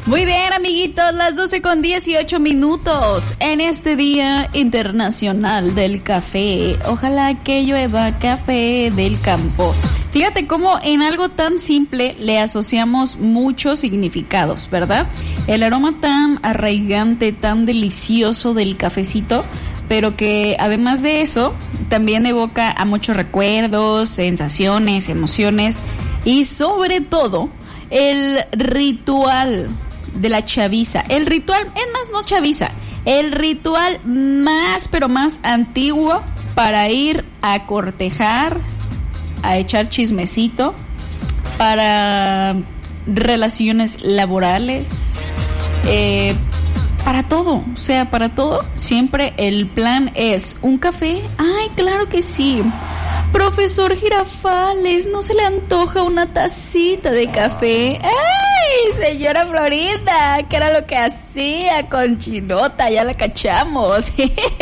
Muy bien, amiguitos, las 12:18 en este Día Internacional del Café. Ojalá que llueva café del campo. Fíjate cómo en algo tan simple le asociamos muchos significados, ¿verdad? El aroma tan arraigante, tan delicioso del cafecito, pero que además de eso también evoca a muchos recuerdos, sensaciones, emociones y sobre todo el ritual de la chaviza. El ritual, es más, no chaviza, el ritual más, pero más antiguo para ir a cortejar, a echar chismecito, para relaciones laborales, para todo, o sea, para todo, siempre el plan es un café. Ay, claro que sí. Profesor Girafales, ¿no se le antoja una tacita de café? ¡Ay, señora Florinda! ¿Qué era lo que hacía con Chinota? Ya la cachamos.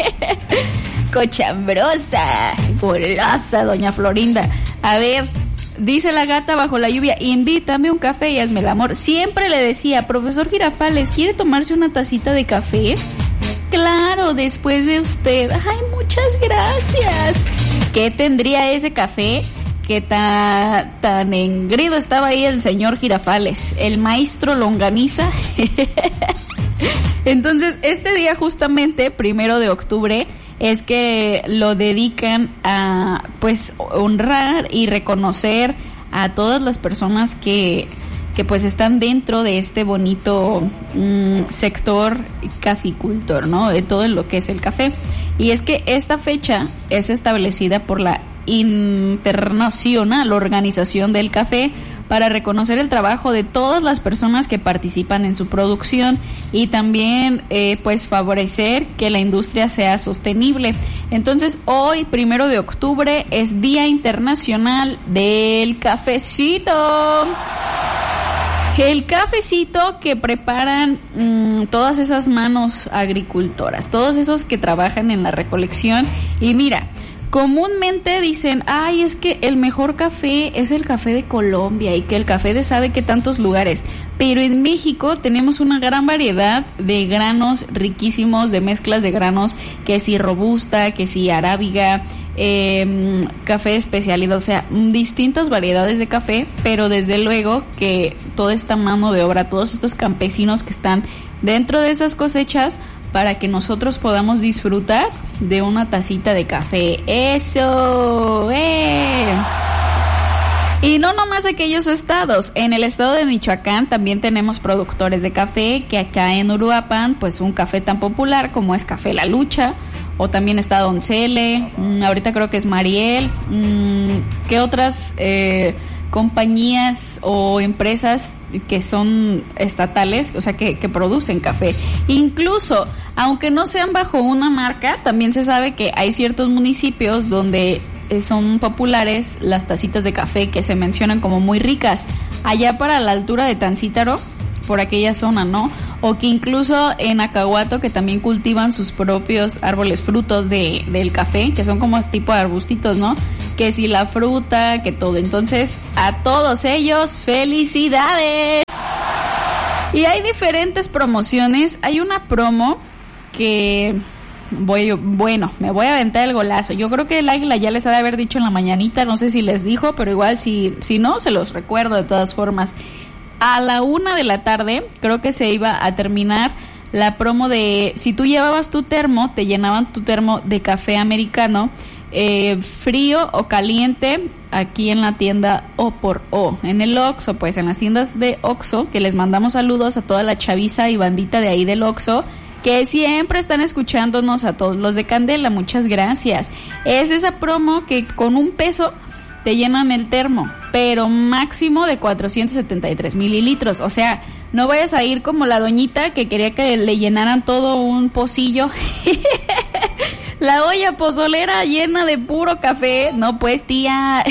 Cochambrosa, golosa, doña Florinda. A ver, dice la gata bajo la lluvia, invítame un café y hazme el amor. Siempre le decía, profesor Girafales, ¿quiere tomarse una tacita de café? Claro, después de usted. Ay, muchas gracias. ¿Qué tendría ese café? Que tan engrido estaba ahí el señor Girafales, el maestro longaniza. Entonces, este día justamente, 1 de octubre, es que lo dedican a, pues, honrar y reconocer a todas las personas que pues están dentro de este bonito sector caficultor, ¿no? De todo lo que es el café. Y es que esta fecha es establecida por la Internacional Organización del Café para reconocer el trabajo de todas las personas que participan en su producción y también pues favorecer que la industria sea sostenible. Entonces hoy, 1 de octubre, es Día Internacional del Cafecito. El cafecito que preparan todas esas manos agricultoras, todos esos que trabajan en la recolección. Y mira, comúnmente dicen, ay, es que el mejor café es el café de Colombia y que el café de sabe qué tantos lugares. Pero en México tenemos una gran variedad de granos riquísimos, de mezclas de granos, que si robusta, que si arábiga, café de especialidad, o sea, distintas variedades de café, pero desde luego que toda esta mano de obra, todos estos campesinos que están dentro de esas cosechas, para que nosotros podamos disfrutar de una tacita de café. ¡Eso! Y no nomás aquellos estados. En el estado de Michoacán también tenemos productores de café, que acá en Uruapan, pues un café tan popular como es Café La Lucha, o también está Don Cele, ahorita creo que es Mariel. ¿Qué otras compañías o empresas que son estatales, o sea, que producen café? Incluso, aunque no sean bajo una marca, también se sabe que hay ciertos municipios donde son populares las tacitas de café que se mencionan como muy ricas. Allá para la altura de Tancítaro, por aquella zona, ¿no? O que incluso en Acahuato, que también cultivan sus propios árboles frutos del café, que son como tipo de arbustitos, ¿no? Que si la fruta, que todo. Entonces, a todos ellos, ¡felicidades! Y hay diferentes promociones. Hay una promo que me voy a aventar el golazo. Yo creo que el águila ya les ha de haber dicho en la mañanita, no sé si les dijo, pero igual si no, se los recuerdo de todas formas. A la 1 de la tarde, creo que se iba a terminar la promo de, si tú llevabas tu termo, te llenaban tu termo de café americano, frío o caliente, aquí en la tienda O por O, en el Oxxo, pues en las tiendas de Oxxo, que les mandamos saludos a toda la chaviza y bandita de ahí del Oxxo, que siempre están escuchándonos, a todos los de Candela, muchas gracias. Es esa promo que con $1 te llenan el termo, pero máximo de 473 mililitros. O sea, no vayas a ir como la doñita que quería que le llenaran todo un pocillo. La olla pozolera llena de puro café. No, pues, tía.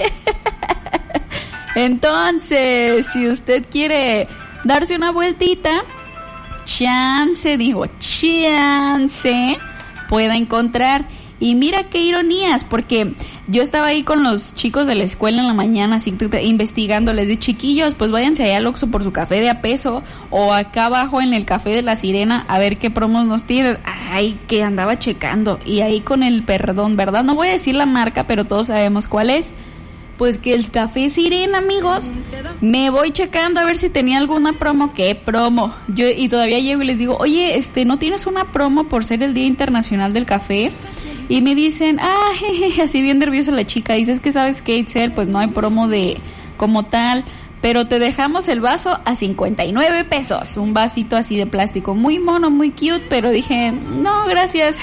Entonces, si usted quiere darse una vueltita, chance, pueda encontrar. Y mira qué ironías, porque yo estaba ahí con los chicos de la escuela en la mañana, así investigándoles de chiquillos, pues váyanse allá al Oxxo por su café de a peso, o acá abajo en el café de la Sirena, a ver qué promos nos tienen. Ay, que andaba checando, y ahí con el perdón, ¿verdad? No voy a decir la marca, pero todos sabemos cuál es. Pues que el café Sirena, amigos, me voy checando a ver si tenía alguna promo. ¿Qué promo? Y todavía llego y les digo, oye, ¿no tienes una promo por ser el Día Internacional del Café? Y me dicen, jeje, así bien nerviosa la chica, dices que sabes qué, Itzel, pues no hay promo de como tal, pero te dejamos el vaso a 59 pesos, un vasito así de plástico, muy mono, muy cute, pero dije, no, gracias.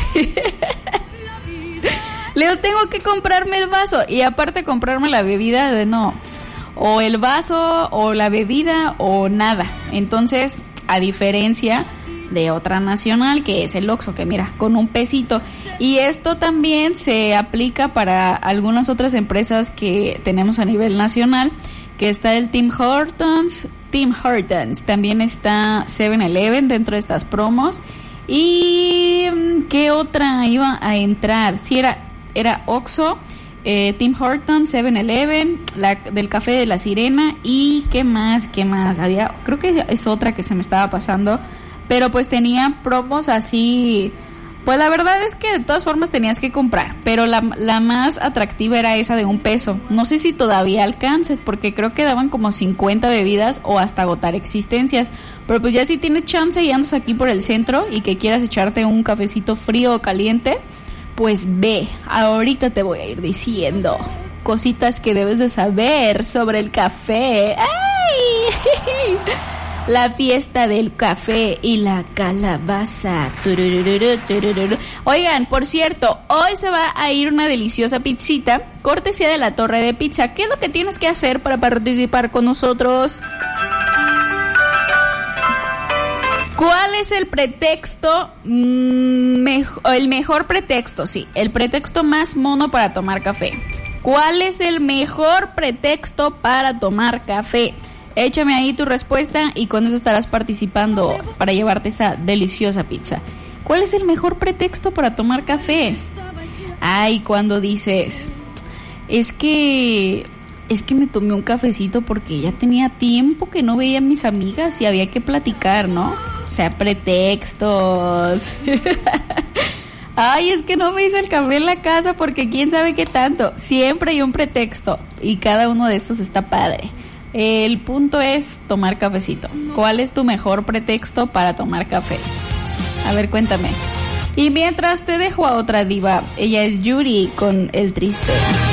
Leo, tengo que comprarme el vaso y aparte comprarme la bebida de no, o el vaso o la bebida o nada. Entonces, a diferencia de otra nacional que es el Oxxo, que mira, con un pesito. Y esto también se aplica para algunas otras empresas que tenemos a nivel nacional, que está el Tim Hortons, también está 7-Eleven dentro de estas promos. ¿Y qué otra iba a entrar? Sí, era Oxxo, Tim Hortons, 7-Eleven, la del café de la Sirena, y ¿qué más? Había, creo que es otra que se me estaba pasando, pero pues tenía promos así, pues la verdad es que de todas formas tenías que comprar, pero la más atractiva era esa de $1. No sé si todavía alcances, porque creo que daban como 50 bebidas o hasta agotar existencias, pero pues ya si tienes chance y andas aquí por el centro y que quieras echarte un cafecito frío o caliente, pues ve, ahorita te voy a ir diciendo cositas que debes de saber sobre el café. ¡Ay! La fiesta del café y la calabaza. Oigan, por cierto, hoy se va a ir una deliciosa pizzita, cortesía de La Torre de Pizza. ¿Qué es lo que tienes que hacer para participar con nosotros? ¿Cuál es el pretexto, el mejor pretexto? Sí, el pretexto más mono para tomar café. ¿Cuál es el mejor pretexto para tomar café? Échame ahí tu respuesta y con eso estarás participando para llevarte esa deliciosa pizza. ¿Cuál es el mejor pretexto para tomar café? Ay, cuando dices, es que me tomé un cafecito porque ya tenía tiempo que no veía a mis amigas y había que platicar, ¿no? O sea, pretextos. Ay, es que no me hice el café en la casa porque quién sabe qué tanto. Siempre hay un pretexto y cada uno de estos está padre. El punto es tomar cafecito. ¿Cuál es tu mejor pretexto para tomar café? A ver, cuéntame. Y mientras te dejo a otra diva, ella es Yuri con El Triste.